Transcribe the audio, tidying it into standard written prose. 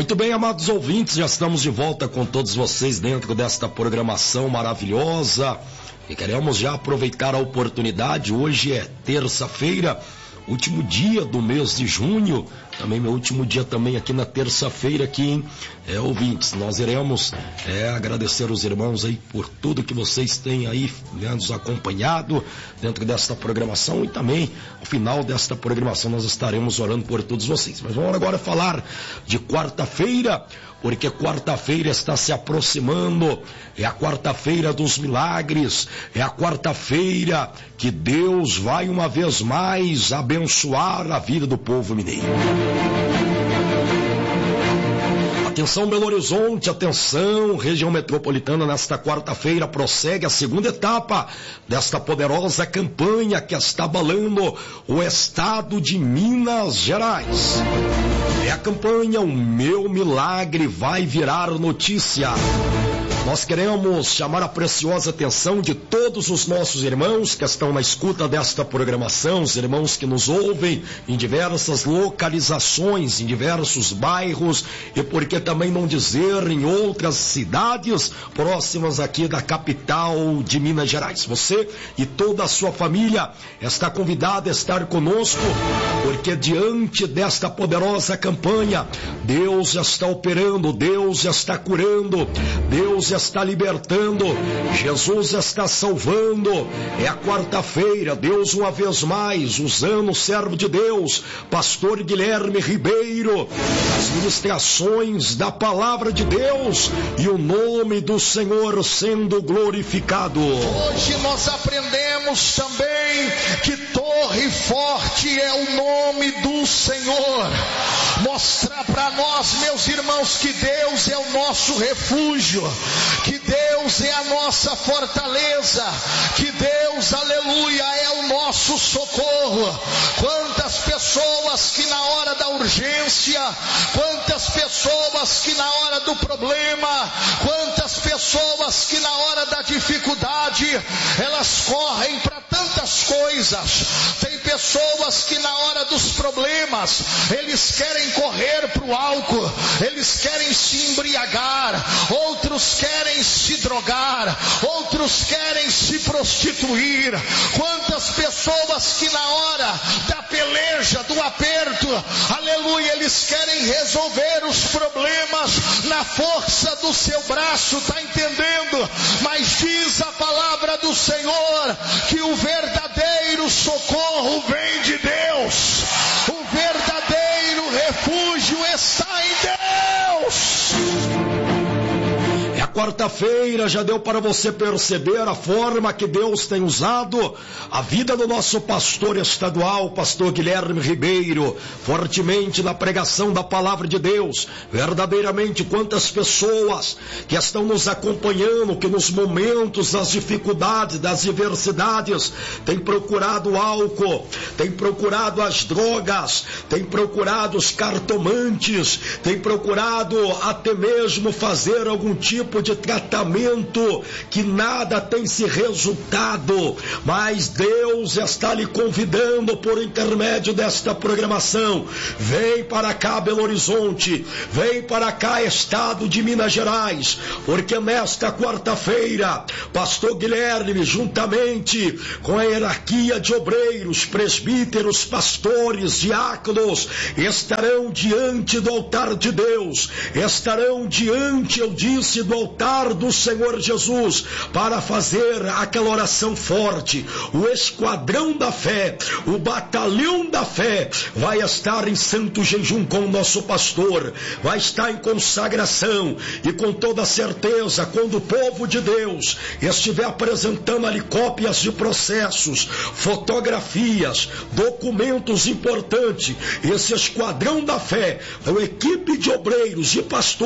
Muito bem, amados ouvintes, já estamos de volta com todos vocês dentro desta programação maravilhosa e queremos já aproveitar a oportunidade. Hoje é terça-feira, último dia do mês de junho, também meu último dia também aqui na terça-feira aqui, hein? Ouvintes, nós iremos agradecer os irmãos aí por tudo que vocês têm aí nos acompanhado dentro desta programação, e também ao final desta programação nós estaremos orando por todos vocês. Mas vamos agora falar de quarta-feira, porque quarta-feira está se aproximando, é a quarta-feira dos milagres, é a quarta-feira que Deus vai uma vez mais abençoar a vida do povo mineiro. Atenção Belo Horizonte, atenção região metropolitana, nesta quarta-feira prossegue a segunda etapa desta poderosa campanha que está abalando o estado de Minas Gerais. É a campanha O Meu Milagre Vai Virar Notícia. Nós queremos chamar a preciosa atenção de todos os nossos irmãos que estão na escuta desta programação, os irmãos que nos ouvem em diversas localizações, em diversos bairros, e por que também não dizer em outras cidades próximas aqui da capital de Minas Gerais. Você e toda a sua família está convidada a estar conosco, porque diante desta poderosa campanha, Deus está operando, Deus está curando, Deus está libertando, Jesus está salvando. É a quarta-feira, Deus uma vez mais usando o servo de Deus, pastor Guilherme Ribeiro, as ministrações da palavra de Deus e o nome do Senhor sendo glorificado. Hoje nós aprendemos também que torre forte é o nome do Senhor. Mostrar para nós, meus irmãos, que Deus é o nosso refúgio, que Deus é a nossa fortaleza, que Deus, aleluia, é o nosso socorro. Quantas pessoas que na hora da urgência, quantas pessoas que na hora do problema, quantas pessoas que na hora da dificuldade, elas correm para tantas coisas. Tem pessoas que na hora dos problemas, eles querem correr para o álcool, eles querem se embriagar, outros querem se drogar, outros querem se prostituir. Quantas pessoas que na hora da peleja, do aperto, aleluia, eles querem resolver os problemas na força do seu braço, tá entendendo? Mas diz a palavra do Senhor que o verdadeiro socorro vem de Deus, o verdadeiro refúgio está em Deus. Quarta-feira já deu para você perceber a forma que Deus tem usado a vida do nosso pastor estadual, pastor Guilherme Ribeiro, fortemente na pregação da palavra de Deus. Verdadeiramente, quantas pessoas que estão nos acompanhando, que nos momentos das dificuldades, das adversidades, têm procurado o álcool, têm procurado as drogas, têm procurado os cartomantes, têm procurado até mesmo fazer algum tipo de tratamento que nada tem se resultado, mas Deus está lhe convidando por intermédio desta programação. Vem para cá, Belo Horizonte, vem para cá, estado de Minas Gerais, porque nesta quarta-feira, pastor Guilherme, juntamente com a hierarquia de obreiros, presbíteros, pastores, diáconos, estarão diante do altar de Deus, estarão diante, eu disse, do altar do Senhor Jesus, para fazer aquela oração forte. O esquadrão da fé, o batalhão da fé vai estar em santo jejum com o nosso pastor, vai estar em consagração, e com toda certeza, quando o povo de Deus estiver apresentando ali cópias de processos, fotografias, documentos importantes, esse esquadrão da fé, a equipe de obreiros e pastores